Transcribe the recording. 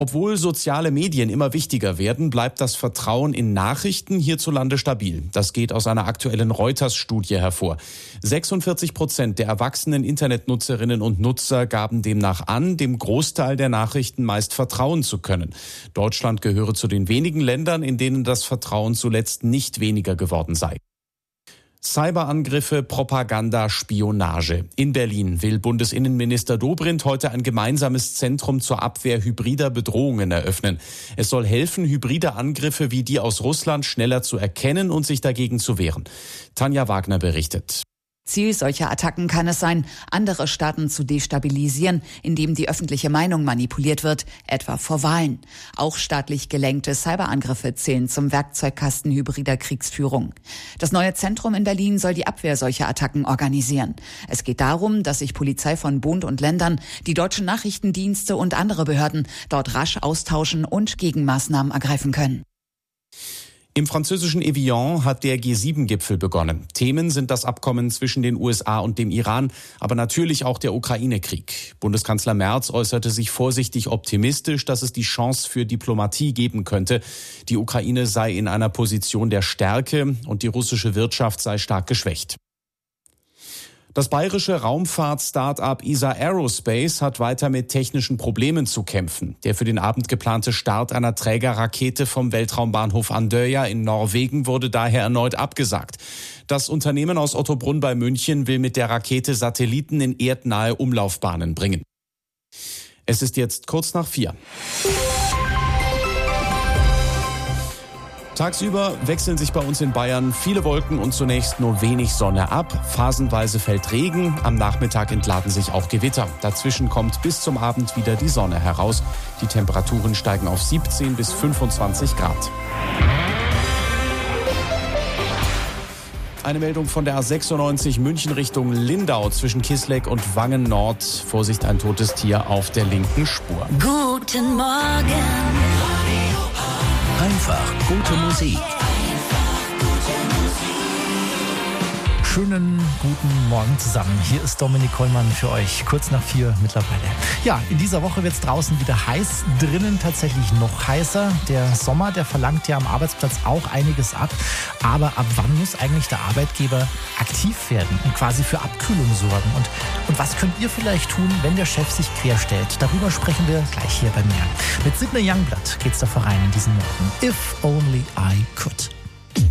Obwohl soziale Medien immer wichtiger werden, bleibt das Vertrauen in Nachrichten hierzulande stabil. Das geht aus einer aktuellen Reuters-Studie hervor. 46% der erwachsenen Internetnutzerinnen und Nutzer gaben demnach an, dem Großteil der Nachrichten meist vertrauen zu können. Deutschland gehöre zu den wenigen Ländern, in denen das Vertrauen zuletzt nicht weniger geworden sei. Cyberangriffe, Propaganda, Spionage. In Berlin will Bundesinnenminister Dobrindt heute ein gemeinsames Zentrum zur Abwehr hybrider Bedrohungen eröffnen. Es soll helfen, hybride Angriffe wie die aus Russland schneller zu erkennen und sich dagegen zu wehren. Tanja Wagner berichtet. Ziel solcher Attacken kann es sein, andere Staaten zu destabilisieren, indem die öffentliche Meinung manipuliert wird, etwa vor Wahlen. Auch staatlich gelenkte Cyberangriffe zählen zum Werkzeugkasten hybrider Kriegsführung. Das neue Zentrum in Berlin soll die Abwehr solcher Attacken organisieren. Es geht darum, dass sich Polizei von Bund und Ländern, die deutschen Nachrichtendienste und andere Behörden dort rasch austauschen und Gegenmaßnahmen ergreifen können. Im französischen Evian hat der G7-Gipfel begonnen. Themen sind das Abkommen zwischen den USA und dem Iran, aber natürlich auch der Ukraine-Krieg. Bundeskanzler Merz äußerte sich vorsichtig optimistisch, dass es die Chance für Diplomatie geben könnte. Die Ukraine sei in einer Position der Stärke und die russische Wirtschaft sei stark geschwächt. Das bayerische Raumfahrt-Start-up ESA Aerospace hat weiter mit technischen Problemen zu kämpfen. Der für den Abend geplante Start einer Trägerrakete vom Weltraumbahnhof Andøya in Norwegen wurde daher erneut abgesagt. Das Unternehmen aus Ottobrunn bei München will mit der Rakete Satelliten in erdnahe Umlaufbahnen bringen. Es ist jetzt kurz nach 4. Tagsüber wechseln sich bei uns in Bayern viele Wolken und zunächst nur wenig Sonne ab. Phasenweise fällt Regen, am Nachmittag entladen sich auch Gewitter. Dazwischen kommt bis zum Abend wieder die Sonne heraus. Die Temperaturen steigen auf 17 bis 25 Grad. Eine Meldung von der A96 München Richtung Lindau zwischen Kisleck und Wangen Nord. Vorsicht, ein totes Tier auf der linken Spur. Guten Morgen. Einfach gute Musik. Schönen guten Morgen zusammen. Hier ist Dominik Kollmann für euch, kurz nach 4 mittlerweile. Ja, in dieser Woche wird es draußen wieder heiß, drinnen tatsächlich noch heißer. Der Sommer, der verlangt ja am Arbeitsplatz auch einiges ab. Aber ab wann muss eigentlich der Arbeitgeber aktiv werden und quasi für Abkühlung sorgen? Und was könnt ihr vielleicht tun, wenn der Chef sich querstellt? Darüber sprechen wir gleich hier bei mir. Mit Sidney Youngblood geht's da voran in diesen Monaten. If Only I Could.